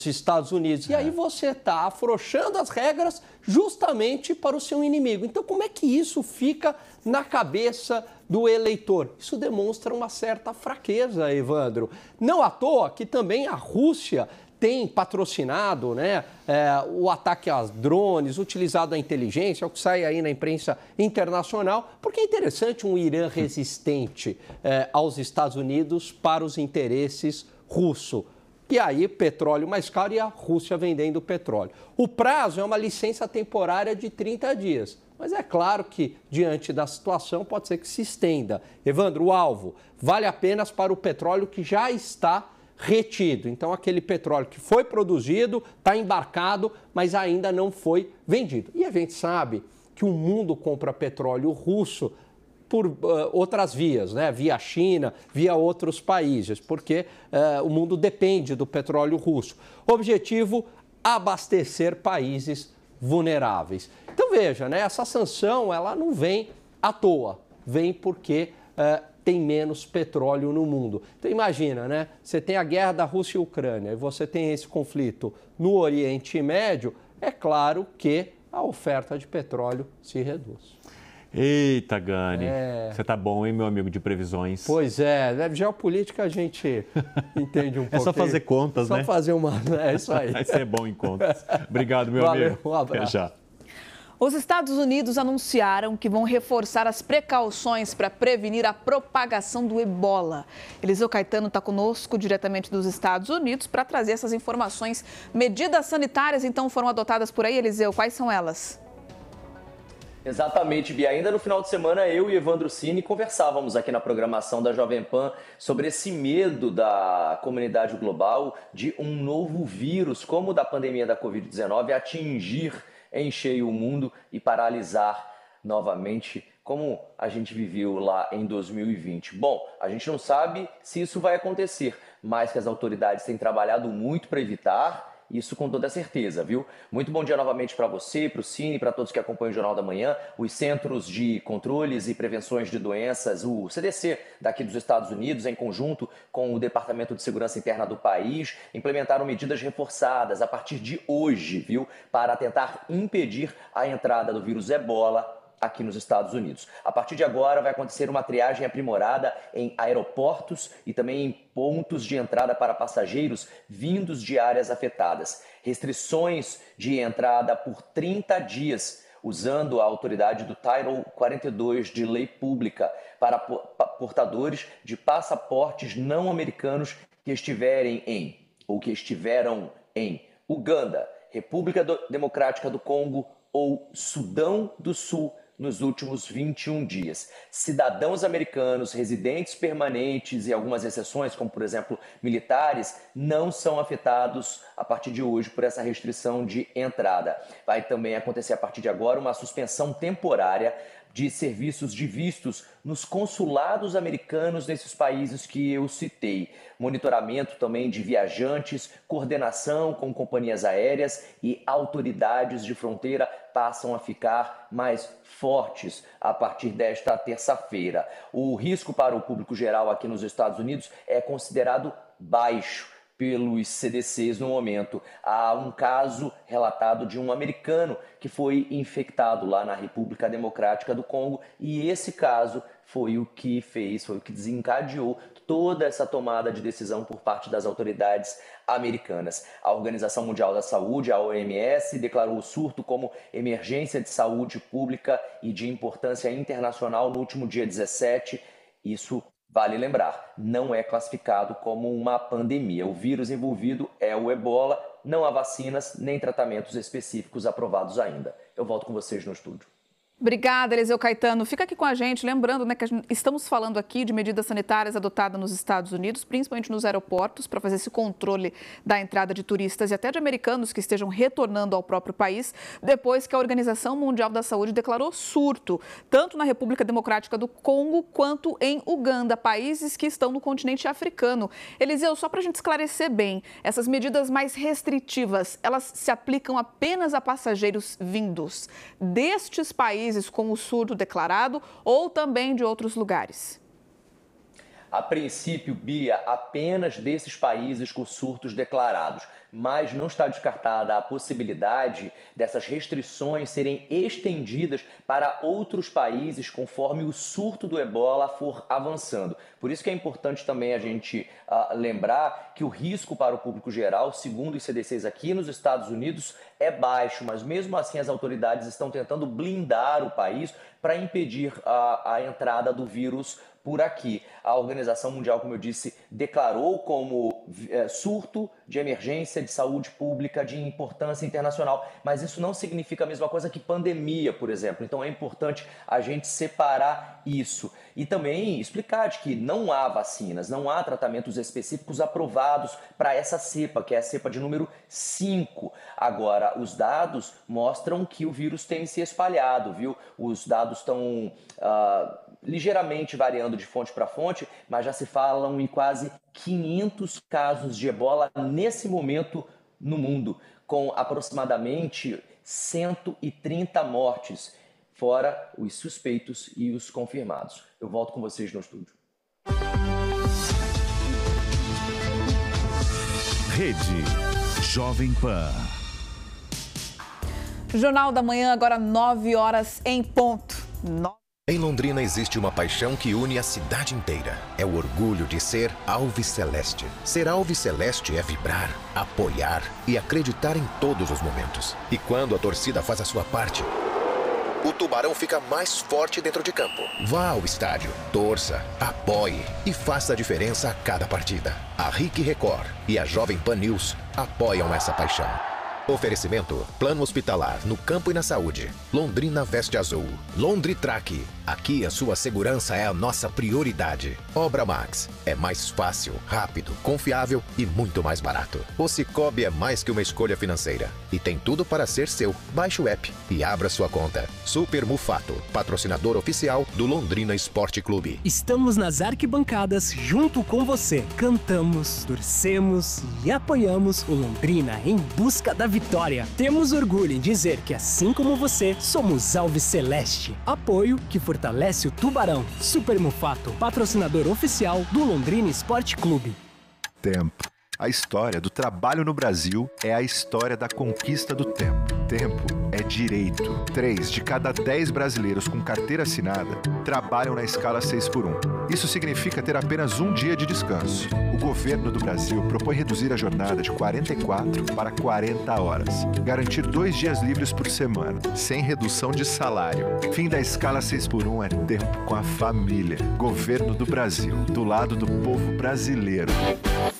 Estados Unidos. E aí você está afrouxando as regras justamente para o seu inimigo. Então, como é que isso fica na cabeça do eleitor? Isso demonstra uma certa fraqueza, Evandro. Não à toa que também a Rússia tem patrocinado, né, o ataque aos drones, utilizado a inteligência, é o que sai aí na imprensa internacional, porque é interessante um Irã resistente aos Estados Unidos para os interesses russos. E aí, petróleo mais caro e a Rússia vendendo petróleo. O prazo é uma licença temporária de 30 dias. Mas é claro que, diante da situação, pode ser que se estenda. Evandro, o alvo vale apenas para o petróleo que já está retido. Então, aquele petróleo que foi produzido, está embarcado, mas ainda não foi vendido. E a gente sabe que o mundo compra petróleo russo por outras vias, né? Via China, via outros países, porque o mundo depende do petróleo russo. Objetivo, abastecer países vulneráveis. Então veja, né? Essa sanção ela não vem à toa, vem porque tem menos petróleo no mundo. Então imagina, né? Você tem a guerra da Rússia e Ucrânia e você tem esse conflito no Oriente Médio, é claro que a oferta de petróleo se reduz. Eita, Gani, você tá bom, hein, meu amigo de previsões? Pois é, geopolítica a gente entende um pouco. É só fazer contas, né? Só fazer uma, é isso aí. Vai ser bom em contas. Obrigado, meu amigo. Um abraço. Até já. Os Estados Unidos anunciaram que vão reforçar as precauções para prevenir a propagação do ebola. Eliseu Caetano está conosco diretamente dos Estados Unidos para trazer essas informações. Medidas sanitárias, então, foram adotadas por aí, Eliseu. Quais são elas? Exatamente, Bia. Ainda no final de semana, eu e Evandro Cini conversávamos aqui na programação da Jovem Pan sobre esse medo da comunidade global de um novo vírus, como o da pandemia da Covid-19, atingir em cheio o mundo e paralisar novamente, como a gente viveu lá em 2020. Bom, a gente não sabe se isso vai acontecer, mas que as autoridades têm trabalhado muito para evitar. Isso com toda certeza, viu? Muito bom dia novamente para você, para o Cine, para todos que acompanham o Jornal da Manhã. Os Centros de Controles e Prevenções de Doenças, o CDC daqui dos Estados Unidos, em conjunto com o Departamento de Segurança Interna do país, implementaram medidas reforçadas a partir de hoje, viu? Para tentar impedir a entrada do vírus ebola aqui nos Estados Unidos. A partir de agora vai acontecer uma triagem aprimorada em aeroportos e também em pontos de entrada para passageiros vindos de áreas afetadas. Restrições de entrada por 30 dias, usando a autoridade do Title 42 de lei pública para portadores de passaportes não americanos que estiverem em ou que estiveram em Uganda, República Democrática do Congo ou Sudão do Sul nos últimos 21 dias. Cidadãos americanos, residentes permanentes e algumas exceções, como por exemplo militares, não são afetados a partir de hoje por essa restrição de entrada. Vai também acontecer a partir de agora uma suspensão temporária de serviços de vistos nos consulados americanos nesses países que eu citei. Monitoramento também de viajantes, coordenação com companhias aéreas e autoridades de fronteira passam a ficar mais fortes a partir desta terça-feira. O risco para o público geral aqui nos Estados Unidos é considerado baixo pelos CDCs no momento. Há um caso relatado de um americano que foi infectado lá na República Democrática do Congo e esse caso foi o que desencadeou toda essa tomada de decisão por parte das autoridades americanas. A Organização Mundial da Saúde, a OMS, declarou o surto como emergência de saúde pública e de importância internacional no último dia 17. Isso, vale lembrar, não é classificado como uma pandemia. O vírus envolvido é o ebola, não há vacinas nem tratamentos específicos aprovados ainda. Eu volto com vocês no estúdio. Obrigada, Eliseu Caetano. Fica aqui com a gente, lembrando, né, que estamos falando aqui de medidas sanitárias adotadas nos Estados Unidos, principalmente nos aeroportos, para fazer esse controle da entrada de turistas e até de americanos que estejam retornando ao próprio país, depois que a Organização Mundial da Saúde declarou surto, tanto na República Democrática do Congo quanto em Uganda, países que estão no continente africano. Eliseu, só para a gente esclarecer bem, essas medidas mais restritivas, elas se aplicam apenas a passageiros vindos destes países com o surto declarado ou também de outros lugares? A princípio, Bia, apenas desses países com surtos declarados. mas não está descartada a possibilidade dessas restrições serem estendidas para outros países conforme o surto do ebola for avançando. Por isso que é importante também a gente lembrar que o risco para o público geral, segundo os CDCs aqui nos Estados Unidos, é baixo, mas mesmo assim as autoridades estão tentando blindar o país para impedir a entrada do vírus por aqui. A Organização Mundial, como eu disse, declarou como surto de emergência de saúde pública de importância internacional, mas isso não significa a mesma coisa que pandemia, por exemplo. Então é importante a gente separar isso e também explicar de que não há vacinas, não há tratamentos específicos aprovados para essa cepa, que é a cepa de número 5. Agora, os dados mostram que o vírus tem se espalhado, viu? Os dados estão ligeiramente variando de fonte para fonte, mas já se falam em quase 500 casos de ebola nesse momento no mundo, com aproximadamente 130 mortes, fora os suspeitos e os confirmados. Eu volto com vocês no estúdio. Rede Jovem Pan. Jornal da Manhã, agora 9 horas em ponto. Em Londrina existe uma paixão que une a cidade inteira. É o orgulho de ser alviceleste. Ser alviceleste é vibrar, apoiar e acreditar em todos os momentos. E quando a torcida faz a sua parte, o Tubarão fica mais forte dentro de campo. Vá ao estádio, torça, apoie e faça a diferença a cada partida. A RIC Record e a Jovem Pan News apoiam essa paixão. Oferecimento: Plano Hospitalar no Campo e na Saúde. Londrina Veste Azul. Londritrack. Aqui a sua segurança é a nossa prioridade. Obra Max. É mais fácil, rápido, confiável e muito mais barato. O Cicobi é mais que uma escolha financeira e tem tudo para ser seu. Baixe o app e abra sua conta. Super Mufato, patrocinador oficial do Londrina Esporte Clube. Estamos nas arquibancadas junto com você. Cantamos, torcemos e apoiamos o Londrina em busca da vitória. Temos orgulho em dizer que, assim como você, somos alviceleste. Apoio que fortalece o Tubarão. Super Mufato, patrocinador oficial do Londrina Esporte Clube. Tempo. A história do trabalho no Brasil é a história da conquista do tempo. Tempo é direito. 3 de cada 10 brasileiros com carteira assinada trabalham na escala 6x1. Isso significa ter apenas um dia de descanso. O governo do Brasil propõe reduzir a jornada de 44 para 40 horas. Garantir 2 dias livres por semana, sem redução de salário. Fim da escala 6x1 é tempo com a família. Governo do Brasil, do lado do povo brasileiro.